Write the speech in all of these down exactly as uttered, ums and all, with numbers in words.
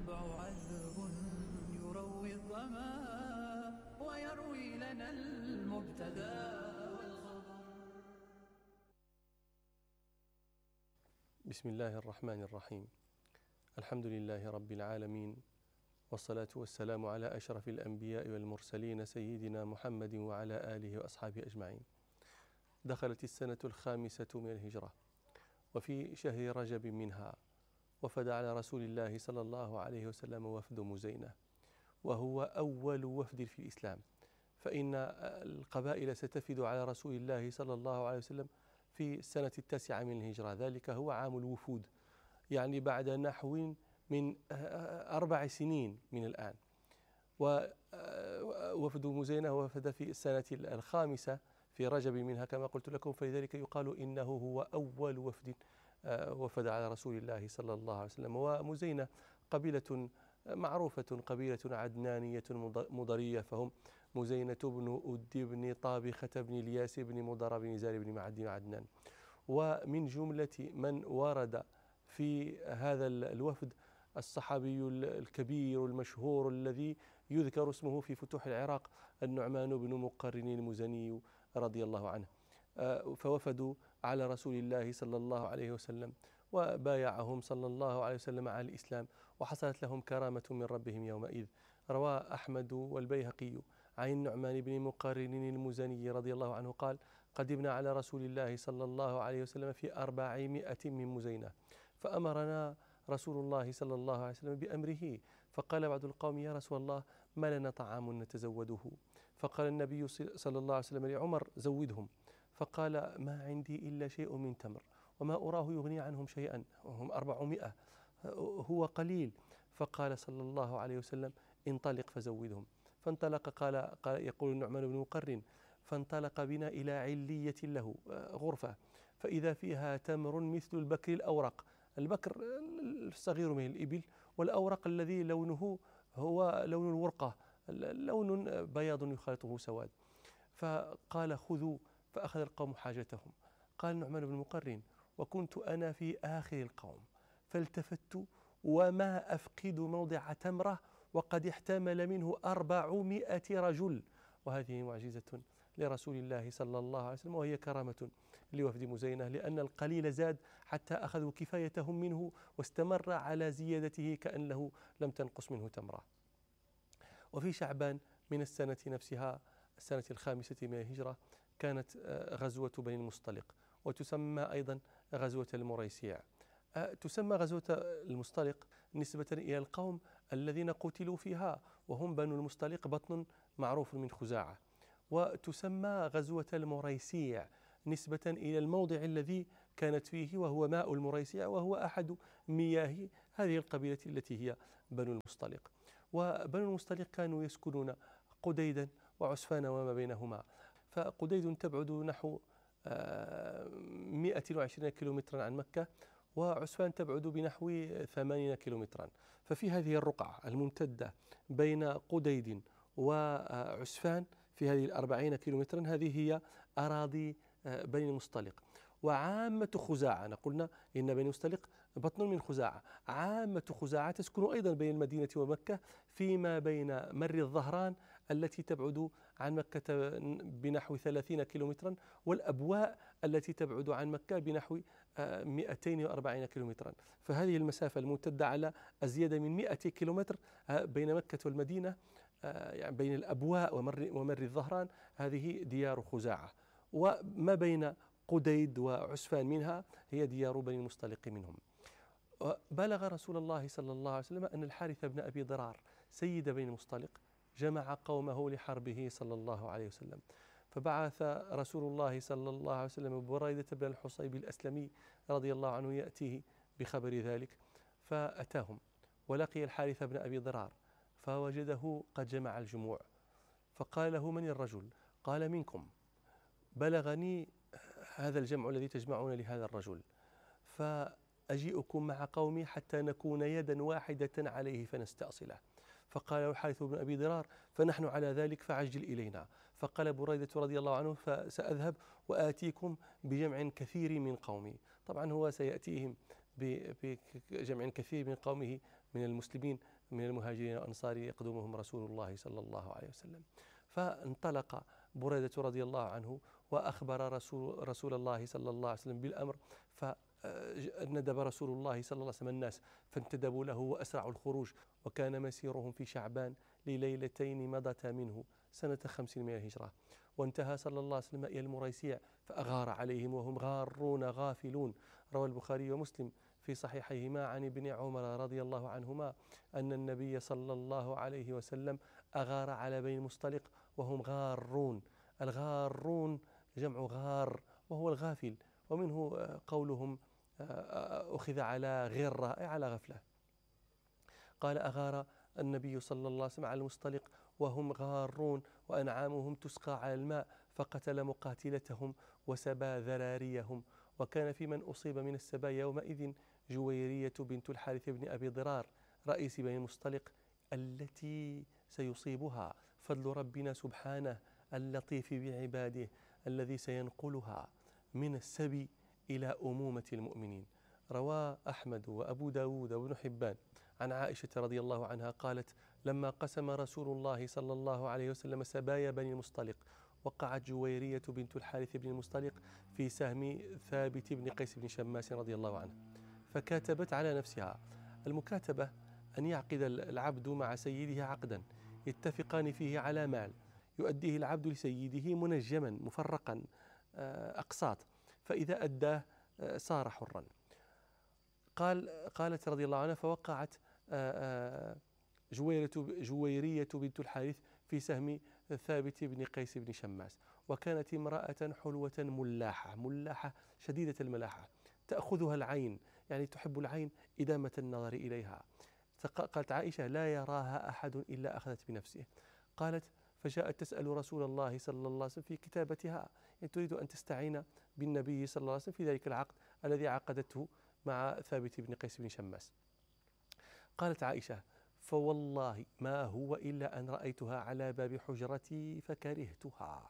والنبع عذب يروي الظما ويروي لنا المبتدا والخبر. بسم الله الرحمن الرحيم. الحمد لله رب العالمين، والصلاة والسلام على أشرف الأنبياء والمرسلين سيدنا محمد وعلى آله وأصحابه أجمعين. دخلت السنة الخامسة من الهجرة، وفي شهر رجب منها وفد على رسول الله صلى الله عليه وسلم وفد مزينة، وهو أول وفد في الإسلام، فإن القبائل ستفد على رسول الله صلى الله عليه وسلم في السنة التاسعة من الهجرة. ذلك هو عام الوفود، يعني بعد نحو من أربع سنين من الآن. ووفد مزينة وفد في السنة الخامسة في رجب منها كما قلت لكم، فلذلك يقال إنه هو أول وفد وفد على رسول الله صلى الله عليه وسلم. ومزينة قبيلة معروفة، قبيلة عدنانية مضرية، فهم مزينة بن أدي بن طابخة بن الياس بن مضر بن زار بن معد عدنان. ومن جملة من ورد في هذا الوفد الصحابي الكبير المشهور الذي يذكر اسمه في فتوح العراق، النعمان بن مقرن المزني رضي الله عنه. فوفدوا على رسول الله صلى الله عليه وسلم، وبايعهم صلى الله عليه وسلم على الإسلام، وحصلت لهم كرامة من ربهم يومئذ. روى أحمد والبيهقي عن النعمان بن مقرن المزني رضي الله عنه قال: قدمنا على رسول الله صلى الله عليه وسلم في أربعمائة من مزينة، فأمرنا رسول الله صلى الله عليه وسلم بأمره، فقال بعض القوم: يا رسول الله، ما لنا طعام نتزوده؟ فقال النبي صلى الله عليه وسلم لعمر: زودهم. فقال: ما عندي إلا شيء من تمر، وما أراه يغني عنهم شيئا، وهم أربعمائة، هو قليل. فقال صلى الله عليه وسلم: انطلق فزودهم. فانطلق، قال, قال يقول النعمان بن مقرن: فانطلق بنا إلى علية له، غرفة، فإذا فيها تمر مثل البكر الأورق. البكر الصغير من الإبل، والأورق الذي لونه هو لون الورقة، لون بياض يخالطه سواد. فقال: خذوا. فأخذ القوم حاجتهم. قال النعمان بن مقرن: وكنت أنا في آخر القوم، فالتفت وما أفقد موضع تمرة، وقد احتمل منه أربعمائة رجل. وهذه معجزة لرسول الله صلى الله عليه وسلم، وهي كرامة لوفد مزينة، لأن القليل زاد حتى أخذوا كفايتهم منه، واستمر على زيادته كأنه لم تنقص منه تمرة. وفي شعبان من السنة نفسها، السنة الخامسة من الهجرة، كانت غزوة بني المصطلق، وتسمى أيضا غزوة المريسيع. تسمى غزوة المصطلق نسبة إلى القوم الذين قتلوا فيها، وهم بنو المصطلق، بطن معروف من خزاعة. وتسمى غزوة المريسيع نسبة إلى الموضع الذي كانت فيه، وهو ماء المريسيع، وهو أحد مياه هذه القبيلة التي هي بنو المصطلق. وبنو المصطلق كانوا يسكنون قديدا وعسفان وما بينهما. فقديد تبعد نحو مئة وعشرين كيلومترا عن مكة، وعسفان تبعد بنحو ثمانين كيلومترا. ففي هذه الرقعة الممتدة بين قديد وعسفان، في هذه الأربعين كيلومترا، هذه هي أراضي بني المصطلق. وعامة خزاعة، قلنا إن بني المصطلق بطن من خزاعة، عامة خزاعة تسكن أيضا بين المدينة ومكة، فيما بين مر الظهران التي تبعد عن مكة بنحو ثلاثين كيلومترا، والأبواء التي تبعد عن مكة بنحو مئتين وأربعين كيلومترا. فهذه المسافة الممتدة على أزيد من مئة كيلومتر بين مكة والمدينة، يعني بين الأبواء ومر, ومر الظهران، هذه ديار خزاعة. وما بين قديد وعسفان منها هي ديار بني المصطلق منهم. بلغ رسول الله صلى الله عليه وسلم أن الحارث بن أبي ضرار سيد بني المصطلق جمع قومه لحربه صلى الله عليه وسلم. فبعث رسول الله صلى الله عليه وسلم بريدة بن الحصيب الأسلمي رضي الله عنه يأتيه بخبر ذلك، فأتاهم ولقي الحارث بن أبي ضرار، فوجده قد جمع الجموع، فقال له: من الرجل؟ قال: منكم، بلغني هذا الجمع الذي تجمعون لهذا الرجل، فأجيئكم مع قومي حتى نكون يدا واحدة عليه فنستأصله. فقال له الحارث بن أبي ضرار: فنحن على ذلك فعجل إلينا. فقال بريدة رضي الله عنه: فسأذهب وآتيكم بجمع كثير من قومي. طبعا هو سيأتيهم بجمع كثير من قومه من المسلمين من المهاجرين والأنصار يقدمهم رسول الله صلى الله عليه وسلم. فانطلق بريدة رضي الله عنه وأخبر رسول, رسول الله صلى الله عليه وسلم بالأمر، فندب رسول الله صلى الله عليه وسلم الناس فانتدبوا له وأسرعوا الخروج. وكان مسيرهم في شعبان لليلتين مضتا منه سنة خمس من الهجرة. وانتهى صلى الله عليه وسلم إلى المريسيع فأغار عليهم وهم غارون غافلون. روى البخاري ومسلم في صحيحيهما عن ابن عمر رضي الله عنهما أن النبي صلى الله عليه وسلم أغار على بني المصطلق وهم غارون. الغارون جمع غار وهو الغافل، ومنه قولهم أخذ على غرة أي على غفلة. قال أغار النبي صلى الله عليه وسلم على المصطلق وهم غارون وأنعامهم تسقى على الماء، فقتل مقاتلتهم وسبى ذراريهم. وكان في من أصيب من السبايا يومئذ جويرية بنت الحارث بن أبي ضرار رئيس بني المصطلق التي سيصيبها فضل ربنا سبحانه اللطيف بعباده الذي سينقلها من السبي إلى أمومة المؤمنين. روى أحمد وأبو داود وابن حبان عن عائشة رضي الله عنها قالت: لما قسم رسول الله صلى الله عليه وسلم سبايا بني المصطلق وقعت جويرية بنت الحارث بن المصطلق في سهم ثابت بن قيس بن شماس رضي الله عنه، فكاتبت على نفسها. المكاتبة أن يعقد العبد مع سيده عقدا يتفقان فيه على مال يؤديه العبد لسيده منجما مفرقا أقساط، فإذا أداه صار حرا. قال قالت رضي الله عنها: فوقعت جويرية جويرية بنت الحارث في سهم ثابت بن قيس بن شماس، وكانت امرأة حلوة ملاحة ملاحة شديدة الملاحة تأخذها العين، يعني تحب العين إدامة النظر إليها. قالت عائشة: لا يراها أحد إلا أخذت بنفسه. قالت: فجاءت تسأل رسول الله صلى الله عليه وسلم في كتابتها، يعني تريد أن تستعين بالنبي صلى الله عليه وسلم في ذلك العقد الذي عقدته مع ثابت بن قيس بن شماس. قالت عائشة: فوالله ما هو إلا أن رأيتها على باب حجرتي فكرهتها.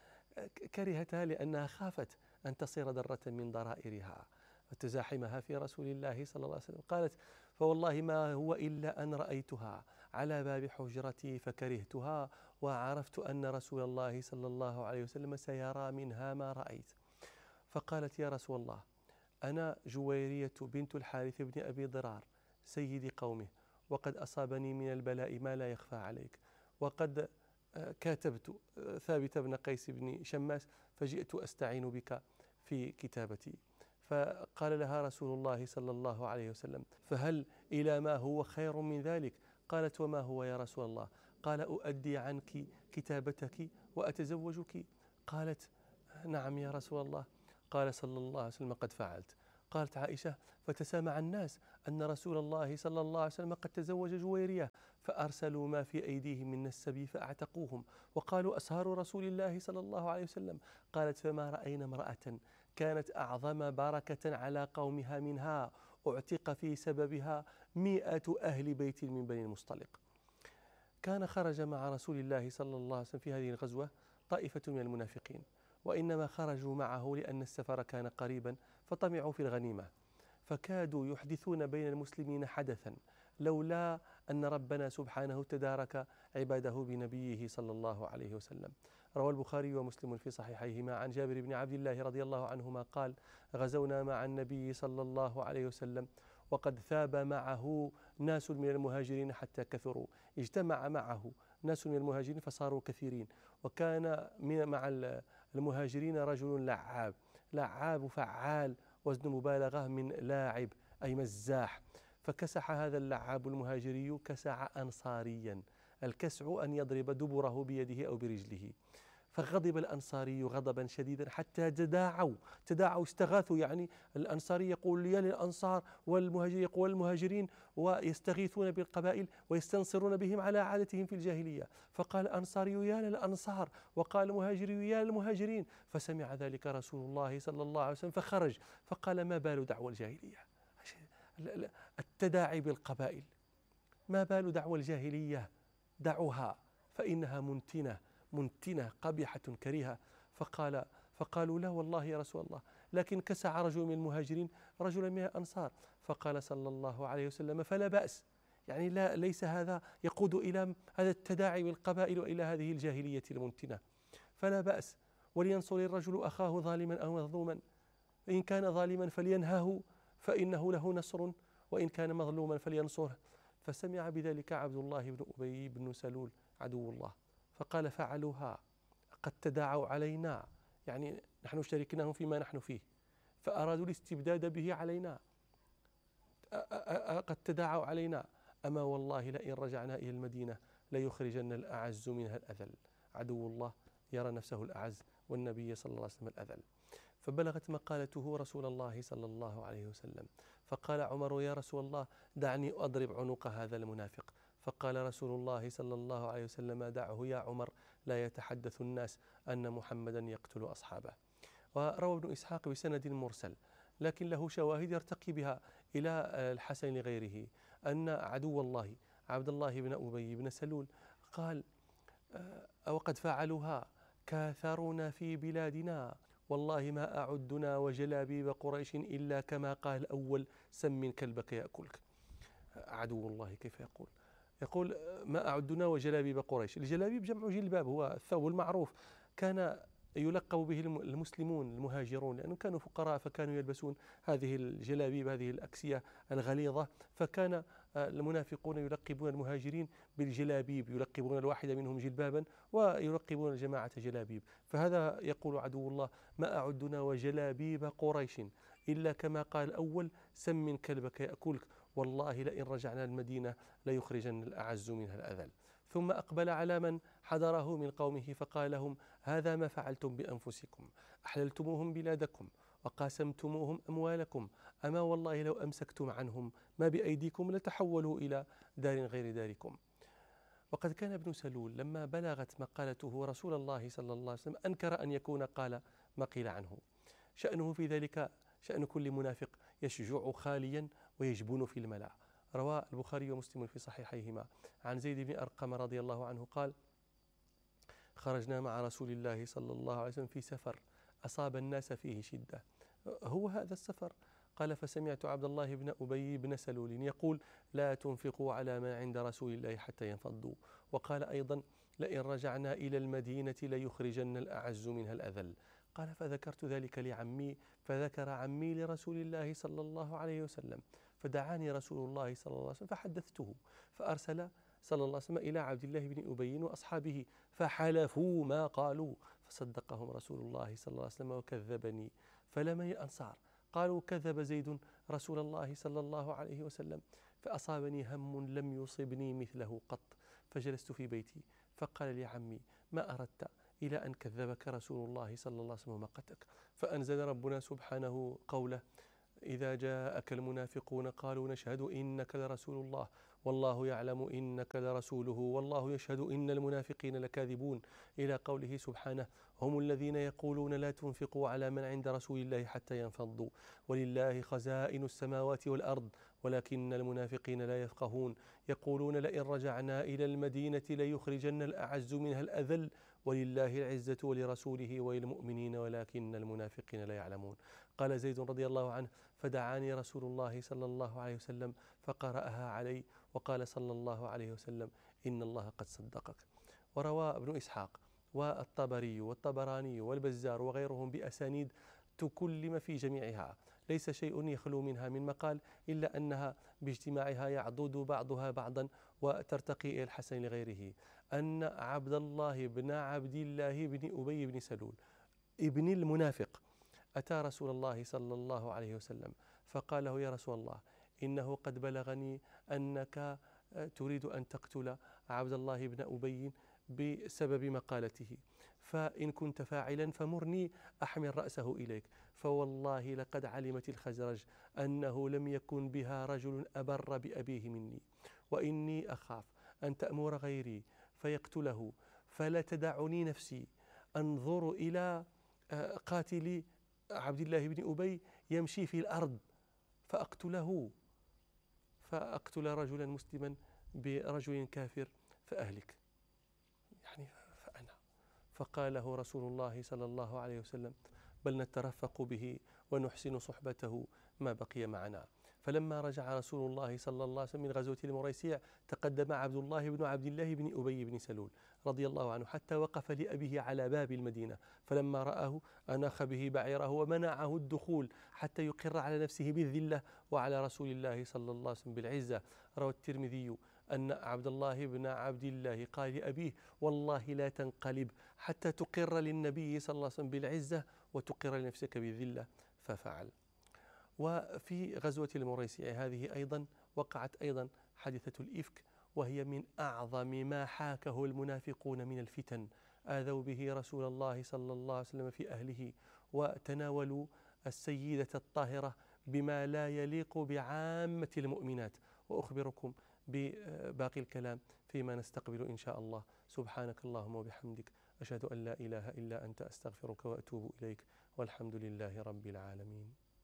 كرهتها لأنها خافت أن تصير ذرة من ضرائرها وتزاحمها في رسول الله صلى الله عليه وسلم. قالت: فوالله ما هو إلا أن رأيتها على باب حجرتي فكرهتها وعرفت أن رسول الله صلى الله عليه وسلم سيرى منها ما رأيت. فقالت: يا رسول الله، أنا جويرية بنت الحارث بن أبي ضرار سيد قومه، وقد أصابني من البلاء ما لا يخفى عليك، وقد كاتبت ثابت بن قيس بن شماس فجئت أستعين بك في كتابتي. فقال لها رسول الله صلى الله عليه وسلم: فهل إلى ما هو خير من ذلك؟ قالت: وما هو يا رسول الله؟ قال: أؤدي عنك كتابتك وأتزوجك. قالت: نعم يا رسول الله. قال صلى الله عليه وسلم: قد فعلت. قالت عائشة: فتسامع الناس أن رسول الله صلى الله عليه وسلم قد تزوج جويرية، فأرسلوا ما في أيديهم من السبي فأعتقوهم، وقالوا: أسهار رسول الله صلى الله عليه وسلم. قالت: فما رأينا امرأة كانت أعظم بركة على قومها منها أعتق في سببها مئة أهل بيت من بني المصطلق. كان خرج مع رسول الله صلى الله عليه وسلم في هذه الغزوة طائفة من المنافقين، وإنما خرجوا معه لأن السفر كان قريبا فطمعوا في الغنيمة، فكادوا يحدثون بين المسلمين حدثا لولا أن ربنا سبحانه تدارك عباده بنبيه صلى الله عليه وسلم. روى البخاري ومسلم في صحيحيهما عن جابر بن عبد الله رضي الله عنهما قال: غزونا مع النبي صلى الله عليه وسلم وقد ثاب معه ناس من المهاجرين حتى كثروا. اجتمع معه ناس من المهاجرين فصاروا كثيرين، وكان مع المهاجرين رجل لعاب لعاب فعال وزن مبالغة من لاعب أي مزاح. فكسح هذا اللعاب المهاجري كسع أنصاريا، الكسع أن يضرب دبره بيده أو برجله. فغضب الأنصاري غضبا شديدا حتى تداعوا تداعوا استغاثوا، يعني الأنصاري يقول يا للأنصار والمهاجر يقول المهاجرين، ويستغيثون بالقبائل ويستنصرون بهم على عادتهم في الجاهلية. فقال الأنصاري يا للأنصار وقال المهاجري يا للمهاجرين، فسمع ذلك رسول الله صلى الله عليه وسلم فخرج فقال: ما بال دعوى الجاهلية؟ التداعي بالقبائل، ما بال دعوى الجاهلية؟ دعوها فإنها منتنة منتنة قبيحة كريهة. فقال فقالوا: لا والله يا رسول الله، لكن كسع رجل من المهاجرين رجلا من الأنصار. فقال صلى الله عليه وسلم: فلا بأس، يعني لا ليس هذا يقود إلى هذا التداعي بالقبائل وإلى هذه الجاهلية المنتنة. فلا بأس، ولينصر الرجل أخاه ظالما أو مظلوما، إن كان ظالما فلينهه فإنه له نصر، وإن كان مظلوما فلينصره. فسمع بذلك عبد الله بن أبي بن سلول عدو الله، فقال فعلوها، قد تداعوا علينا، يعني نحن شاركناهم فيما نحن فيه فأرادوا الاستبداد به علينا، قد تداعوا علينا، أما والله لئن رجعنا إلى المدينة ليخرجن الأعز منها الأذل. عدو الله يرى نفسه الأعز والنبي صلى الله عليه وسلم الأذل. فبلغت مقالته رسول الله صلى الله عليه وسلم، فقال عمر يا رسول الله دعني أضرب عنق هذا المنافق. فقال رسول الله صلى الله عليه وسلم دعه يا عمر، لا يتحدث الناس أن محمدا يقتل أصحابه. وروى ابن إسحاق بسند مرسل لكن له شواهد يرتقي بها إلى الحسن لغيره أن عدو الله عبد الله بن أبي بن سلول قال أو قد فعلوها كاثرنا في بلادنا، والله ما أعدنا وجلابيب قريش إلا كما قال الأول سم كلبك يأكلك. عدو الله كيف يقول؟ يقول ما أعدنا وجلابيب قريش. الجلابيب جمع جلباب، هو الثوب المعروف، كان يلقب به المسلمون المهاجرون لأنهم كانوا فقراء فكانوا يلبسون هذه الجلابيب هذه الأكسية الغليظة، فكان المنافقون يلقبون المهاجرين بالجلابيب، يلقبون الواحد منهم جلبابا ويلقبون الجماعة جلابيب. فهذا يقول عدو الله ما أعدنا وجلابيب قريش إلا كما قال الأول سم كلبك يأكلك، والله لئن رجعنا المدينة ليخرجن الأعز منها الأذل. ثم أقبل على من حضره من قومه فقال لهم هذا ما فعلتم بأنفسكم، أحللتموهم بلادكم وقاسمتموهم أموالكم، أما والله لو أمسكتم عنهم ما بأيديكم لتحولوا إلى دار غير داركم. وقد كان ابن سلول لما بلغت مقالته رسول الله صلى الله عليه وسلم أنكر أن يكون قال ما قيل عنه. شأنه في ذلك شأن كل منافق يشجع خاليا ويجبن في الملأ. روى البخاري ومسلم في صحيحيهما عن زيد بن أرقم رضي الله عنه قال خرجنا مع رسول الله صلى الله عليه وسلم في سفر أصاب الناس فيه شدة. هو هذا السفر قال فسمعت عبد الله بن أبي بن سلول يقول لا تنفقوا على ما عند رسول الله حتى ينفضوا. وقال أيضا لئن رجعنا إلى المدينة ليخرجن الأعز منها الأذل. قال فذكرت ذلك لعمي فذكر عمي لرسول الله صلى الله عليه وسلم، فدعاني رسول الله صلى الله عليه وسلم فحدثته، فأرسل صلى الله عليه وسلم إلى عبد الله بن أبي وأصحابه فحلفوا ما قالوا، فصدقهم رسول الله صلى الله عليه وسلم وكذبني. فلمن الأنصار قالوا كذب زيد رسول الله صلى الله عليه وسلم، فأصابني هم لم يصبني مثله قط، فجلست في بيتي فقال لي عمي ما أردت إلى أن كذبك رسول الله صلى الله عليه وسلم ومقتك. فأنزل ربنا سبحانه قوله إذا جاءك المنافقون قالوا نشهد إنك لرسول الله والله يعلم إنك لرسوله والله يشهد إن المنافقين لكاذبون، إلى قوله سبحانه هم الذين يقولون لا تنفقوا على من عند رسول الله حتى ينفضوا ولله خزائن السماوات والأرض ولكن المنافقين لا يفقهون يقولون لئن رجعنا إلى المدينة ليخرجن الأعز منها الأذل ولله العزة ولرسوله وللمؤمنين ولكن المنافقين لا يعلمون. قال زيد رضي الله عنه فدعاني رسول الله صلى الله عليه وسلم فقرأها علي وقال صلى الله عليه وسلم إن الله قد صدقك. وروى ابن إسحاق والطبري والطبراني والبزار وغيرهم بأسانيد تكلم في جميعها، ليس شيء يخلو منها من مقال إلا أنها باجتماعها يعضد بعضها بعضا وترتقي إلى الحسن لغيره، أن عبد الله بن عبد الله بن أبي بن سلول ابن المنافق أتى رسول الله صلى الله عليه وسلم فقال له يا رسول الله إنه قد بلغني أنك تريد أن تقتل عبد الله بن أبي بسبب مقالته، فإن كنت فاعلا فمرني أحمل رأسه إليك، فوالله لقد علمت الخزرج أنه لم يكن بها رجل أبر بأبيه مني، وإني أخاف أن تأمر غيري فيقتله، فلا تدعني نفسي أنظر إلى قاتل عبد الله بن أبي يمشي في الأرض فأقتله فأقتل رجلا مسلما برجل كافر فأهلك، يعني فأنا. فقال له رسول الله صلى الله عليه وسلم بل نترفق به ونحسن صحبته ما بقي معنا. فلما رجع رسول الله صلى الله عليه وسلم من غزوة المريسيع تقدم عبد الله بن عبد الله بن أبي بن سلول رضي الله عنه حتى وقف لأبيه على باب المدينة، فلما رآه أناخ به بعيره ومنعه الدخول حتى يقر على نفسه بالذلة وعلى رسول الله صلى الله عليه وسلم بالعزة. روى الترمذي أن عبد الله بن عبد الله قال لأبيه: والله لا تنقلب حتى تقر للنبي صلى الله عليه وسلم بالعزة وتقر لنفسك بالذلة، ففعل. وفي غزوة المريسيع هذه أيضا وقعت أيضا حادثة الإفك، وهي من أعظم ما حاكه المنافقون من الفتن. آذوا به رسول الله صلى الله عليه وسلم في أهله، وتناولوا السيدة الطاهرة بما لا يليق بعامة المؤمنات. وأخبركم بباقي الكلام فيما نستقبل إن شاء الله. سبحانك اللهم وبحمدك، أشهد أن لا إله إلا أنت، أستغفرك وأتوب إليك، والحمد لله رب العالمين.